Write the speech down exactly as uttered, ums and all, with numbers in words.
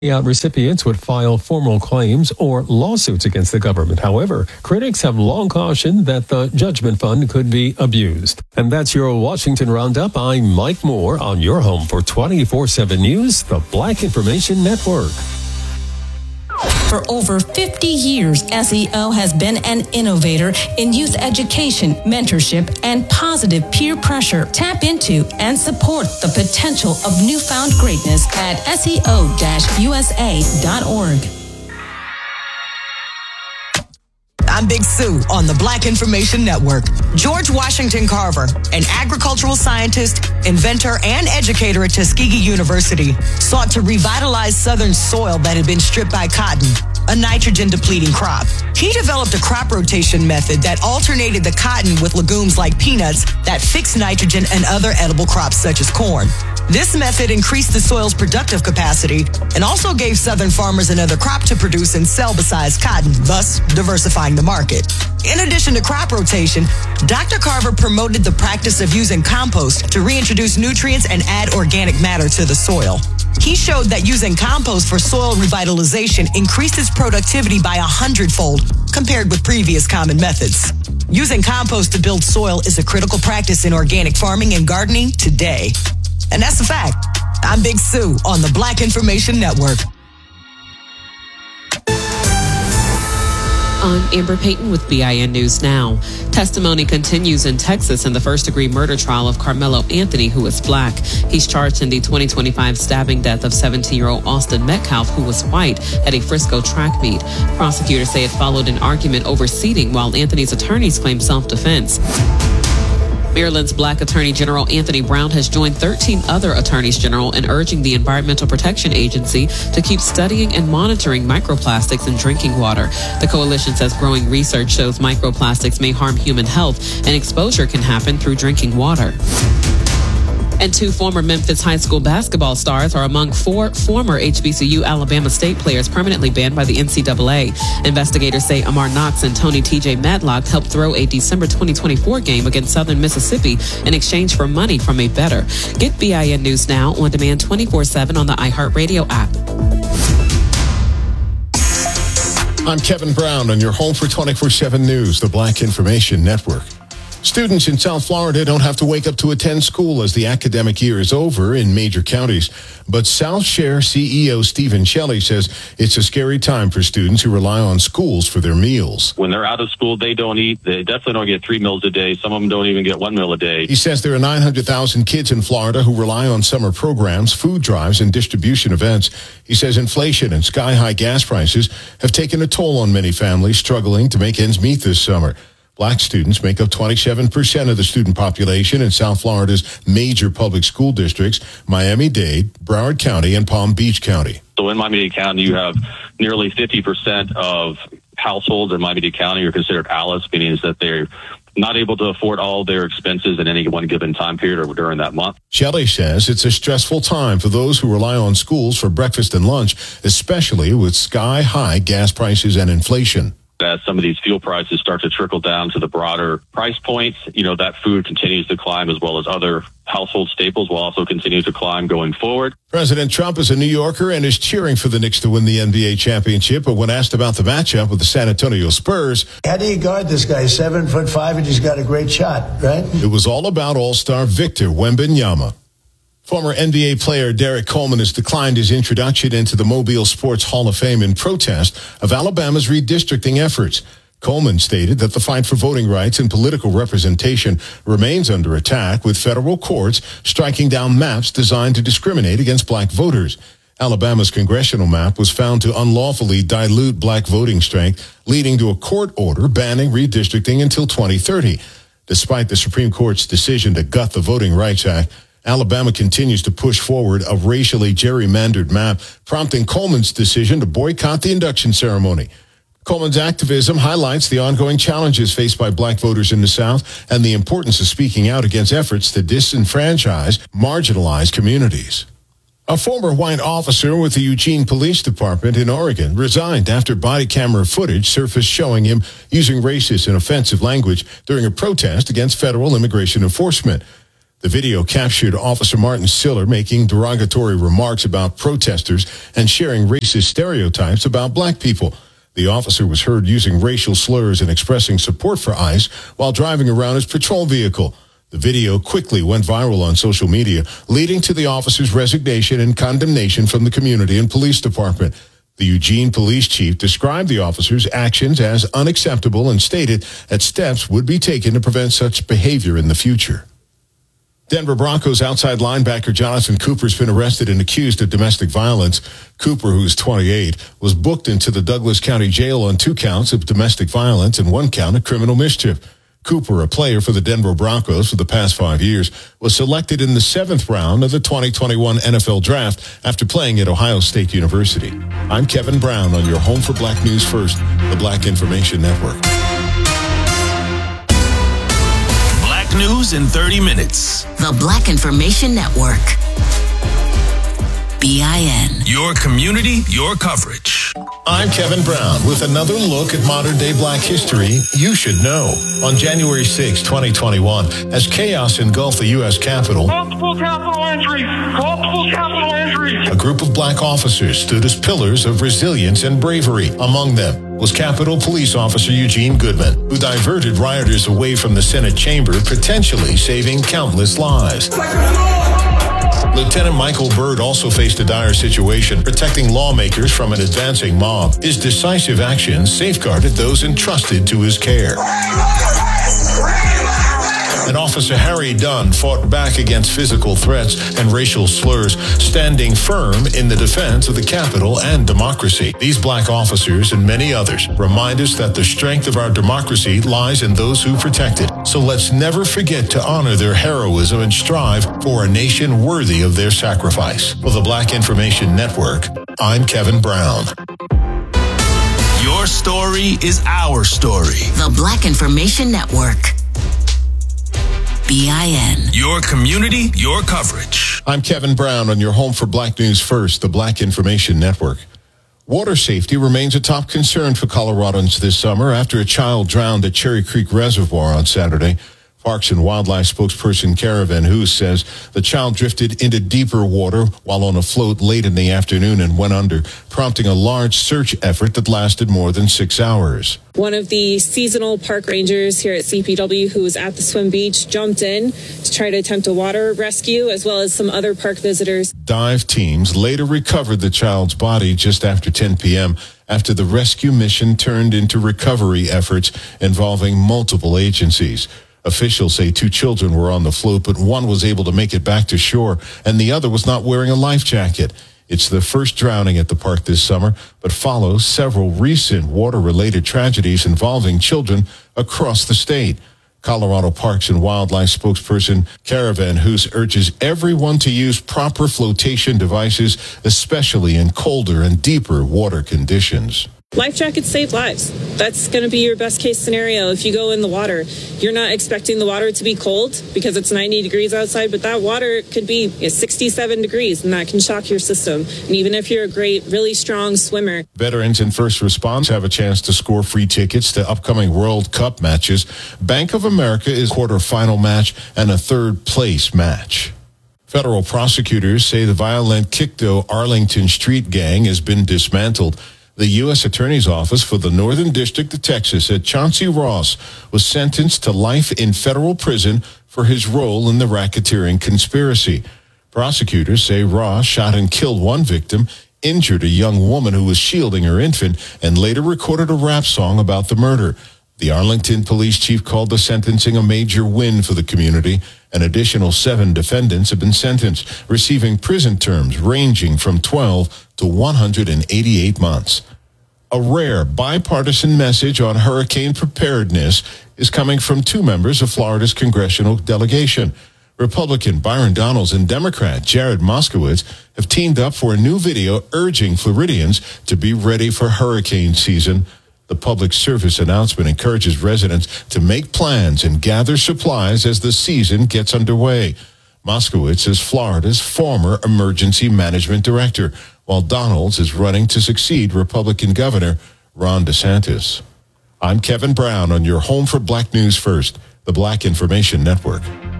Payout recipients would file formal claims or lawsuits against the government. However, critics have long cautioned that the judgment fund could be abused. And that's your Washington Roundup. I'm Mike Moore on your home for twenty-four seven News, the Black Information Network. For over fifty years, S E O has been an innovator in youth education, mentorship, and positive peer pressure. Tap into and support the potential of newfound greatness at S E O U S A dot org. I'm Big Sue on the Black Information Network. George Washington Carver, an agricultural scientist, inventor, and educator at Tuskegee University, sought to revitalize southern soil that had been stripped by cotton, a nitrogen-depleting crop. He developed a crop rotation method that alternated the cotton with legumes like peanuts that fixed nitrogen and other edible crops such as corn. This method increased the soil's productive capacity and also gave southern farmers another crop to produce and sell besides cotton, thus diversifying the market. In addition to crop rotation, Doctor Carver promoted the practice of using compost to reintroduce nutrients and add organic matter to the soil. He showed that using compost for soil revitalization increased its productivity by a hundredfold compared with previous common methods. Using compost to build soil is a critical practice in organic farming and gardening today. And that's a fact. I'm Big Sue on the Black Information Network. I'm Amber Payton with B I N News Now. Testimony continues in Texas in the first-degree murder trial of Carmelo Anthony, who is black. He's charged in the twenty twenty-five stabbing death of seventeen-year-old Austin Metcalf, who was white, at a Frisco track meet. Prosecutors say it followed an argument over seating, while Anthony's attorneys claim self-defense. Maryland's Black Attorney General Anthony Brown has joined thirteen other attorneys general in urging the Environmental Protection Agency to keep studying and monitoring microplastics in drinking water. The coalition says growing research shows microplastics may harm human health and exposure can happen through drinking water. And two former Memphis high school basketball stars are among four former H B C U Alabama State players permanently banned by the N C double A. Investigators say Amar Knox and Tony T J Madlock helped throw a December twenty twenty-four game against Southern Mississippi in exchange for money from a bettor. Get B I N News Now on demand twenty-four seven on the iHeartRadio app. I'm Kevin Brown on your home for twenty-four seven News, the Black Information Network. Students in South Florida don't have to wake up to attend school as the academic year is over in major counties. But South Share C E O Stephen Shelley says it's a scary time for students who rely on schools for their meals. When they're out of school, they don't eat. They definitely don't get three meals a day. Some of them don't even get one meal a day. He says there are nine hundred thousand kids in Florida who rely on summer programs, food drives, and distribution events. He says inflation and sky-high gas prices have taken a toll on many families struggling to make ends meet this summer. Black students make up twenty-seven percent of the student population in South Florida's major public school districts, Miami-Dade, Broward County, and Palm Beach County. So in Miami-Dade County, you have nearly fifty percent of households in Miami-Dade County are considered A L I C, meaning that they're not able to afford all their expenses in any one given time period or during that month. Shelley says it's a stressful time for those who rely on schools for breakfast and lunch, especially with sky-high gas prices and inflation. As some of these fuel prices start to trickle down to the broader price points, you know, that food continues to climb, as well as other household staples will also continue to climb going forward. President Trump is a New Yorker and is cheering for the Knicks to win the N B A championship. But when asked about the matchup with the San Antonio Spurs, how do you guard this guy? Seven foot five, and he's got a great shot, right? It was all about all-star Victor Wembanyama. Former N B A player Derek Coleman has declined his introduction into the Mobile Sports Hall of Fame in protest of Alabama's redistricting efforts. Coleman stated that the fight for voting rights and political representation remains under attack, with federal courts striking down maps designed to discriminate against black voters. Alabama's congressional map was found to unlawfully dilute black voting strength, leading to a court order banning redistricting until twenty thirty. Despite the Supreme Court's decision to gut the Voting Rights Act, Alabama continues to push forward a racially gerrymandered map, prompting Coleman's decision to boycott the induction ceremony. Coleman's activism highlights the ongoing challenges faced by black voters in the South and the importance of speaking out against efforts to disenfranchise marginalized communities. A former white officer with the Eugene Police Department in Oregon resigned after body camera footage surfaced showing him using racist and offensive language during a protest against federal immigration enforcement. The video captured Officer Martin Siller making derogatory remarks about protesters and sharing racist stereotypes about black people. The officer was heard using racial slurs and expressing support for ICE while driving around his patrol vehicle. The video quickly went viral on social media, leading to the officer's resignation and condemnation from the community and police department. The Eugene police chief described the officer's actions as unacceptable and stated that steps would be taken to prevent such behavior in the future. Denver Broncos outside linebacker Jonathan Cooper has been arrested and accused of domestic violence. Cooper, who's twenty-eight, was booked into the Douglas County Jail on two counts of domestic violence and one count of criminal mischief. Cooper, a player for the Denver Broncos for the past five years, was selected in the seventh round of the twenty twenty-one N F L Draft after playing at Ohio State University. I'm Kevin Brown on your home for Black News First, the Black Information Network. News in thirty minutes. The Black Information Network. B I N. Your community, your coverage. I'm Kevin Brown with another look at modern-day black history you should know. On January sixth, twenty twenty-one, as chaos engulfed the U S Capitol, multiple capital injuries, multiple capital injuries. A group of black officers stood as pillars of resilience and bravery. Among them was Capitol Police Officer Eugene Goodman, who diverted rioters away from the Senate chamber, potentially saving countless lives. Lieutenant Michael Byrd also faced a dire situation, protecting lawmakers from an advancing mob. His decisive actions safeguarded those entrusted to his care. And Officer Harry Dunn fought back against physical threats and racial slurs, standing firm in the defense of the Capitol and democracy. These black officers and many others remind us that the strength of our democracy lies in those who protect it. So let's never forget to honor their heroism and strive for a nation worthy of their sacrifice. For the Black Information Network, I'm Kevin Brown. Your story is our story. The Black Information Network. B I N. Your community, your coverage. I'm Kevin Brown on your home for Black News First, the Black Information Network. Water safety remains a top concern for Coloradans this summer after a child drowned at Cherry Creek Reservoir on Saturday. Parks and Wildlife spokesperson Kara Van Hoos says the child drifted into deeper water while on a float late in the afternoon and went under, prompting a large search effort that lasted more than six hours. One of the seasonal park rangers here at C P W who was at the swim beach jumped in to try to attempt a water rescue, as well as some other park visitors. Dive teams later recovered the child's body just after ten p.m. after the rescue mission turned into recovery efforts involving multiple agencies. Officials say two children were on the float, but one was able to make it back to shore, and the other was not wearing a life jacket. It's the first drowning at the park this summer, but follows several recent water-related tragedies involving children across the state. Colorado Parks and Wildlife spokesperson Kara Van Hoos urges everyone to use proper flotation devices, especially in colder and deeper water conditions. Life jackets save lives. That's going to be your best case scenario. If you go in the water, you're not expecting the water to be cold because it's ninety degrees outside, but that water could be sixty-seven degrees, and that can shock your system. And even if you're a great, really strong swimmer. Veterans and first responders have a chance to score free tickets to upcoming World Cup matches. Bank of America is quarterfinal match and a third place match. Federal prosecutors say the violent Kicto Arlington Street gang has been dismantled. The U S Attorney's Office for the Northern District of Texas said Chauncey Ross was sentenced to life in federal prison for his role in the racketeering conspiracy. Prosecutors say Ross shot and killed one victim, injured a young woman who was shielding her infant, and later recorded a rap song about the murder. The Arlington police chief called the sentencing a major win for the community. An additional seven defendants have been sentenced, receiving prison terms ranging from twelve to one hundred eighty-eight months. A rare bipartisan message on hurricane preparedness is coming from two members of Florida's congressional delegation. Republican Byron Donalds and Democrat Jared Moskowitz have teamed up for a new video urging Floridians to be ready for hurricane season. The public service announcement encourages residents to make plans and gather supplies as the season gets underway. Moskowitz is Florida's former emergency management director, while Donalds is running to succeed Republican Governor Ron DeSantis. I'm Kevin Brown on your home for Black News First, the Black Information Network.